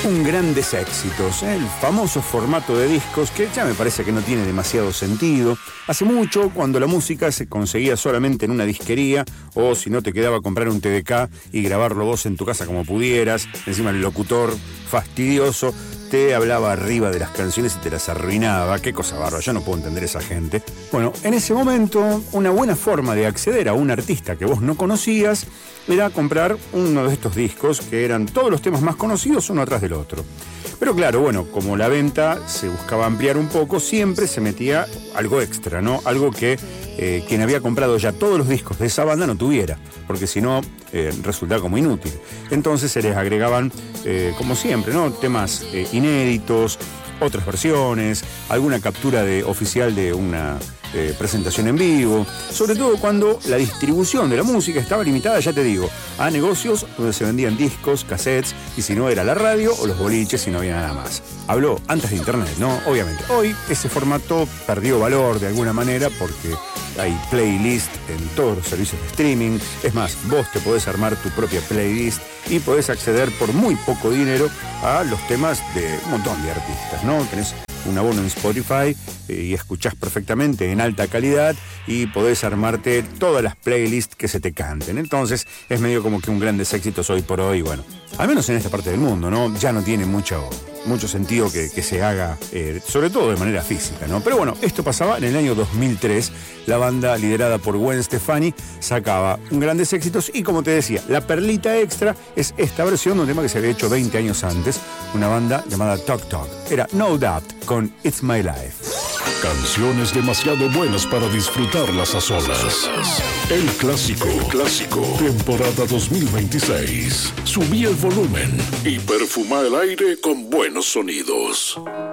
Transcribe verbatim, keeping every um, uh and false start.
Un grandes éxitos, ¿eh? El famoso formato de discos que ya me parece que no tiene demasiado sentido. Hace mucho, cuando la música se conseguía solamente en una disquería, o si no te quedaba comprar un T D K y grabarlo vos en tu casa como pudieras, encima el locutor fastidioso te hablaba arriba de las canciones y te las arruinaba. Qué cosa bárbara, yo no puedo entender esa gente. Bueno, en ese momento, una buena forma de acceder a un artista que vos no conocías era comprar uno de estos discos que eran todos los temas más conocidos uno atrás del otro. Pero claro, bueno, como la venta se buscaba ampliar un poco, siempre se metía algo extra, ¿no? Algo que eh, quien había comprado ya todos los discos de esa banda no tuviera, porque si no eh, resultaba como inútil. Entonces se les agregaban, eh, como siempre, ¿no? Temas eh, inéditos, otras versiones, alguna captura de, oficial de una eh, presentación en vivo, sobre todo cuando la distribución de la música estaba limitada, ya te digo, a negocios donde se vendían discos, cassettes, y si no era la radio o los boliches y no había nada más. Habló antes de internet, ¿no? Obviamente. Hoy ese formato perdió valor de alguna manera porque hay playlist en todos los servicios de streaming. Es más, vos te podés armar tu propia playlist y podés acceder por muy poco dinero a los temas de un montón de artistas, ¿no? Tenés un abono en Spotify eh, y escuchás perfectamente en alta calidad y podés armarte todas las playlists que se te canten. Entonces es medio como que un grandes éxitos hoy por hoy, bueno, al menos en esta parte del mundo, ¿no? Ya no tiene mucho, mucho sentido que, que se haga, eh, sobre todo de manera física, ¿no? Pero bueno, esto pasaba en el año dos mil tres. La banda liderada por Gwen Stefani sacaba un grandes éxitos y, como te decía, la perlita extra es esta versión de un tema que se había hecho veinte años antes, una banda llamada Talk Talk. Era No Doubt con It's My Life. Canciones demasiado buenas para disfrutarlas a solas. El clásico, el clásico, temporada dos mil veintiséis. Subí el volumen y perfuma el aire con buenos sonidos.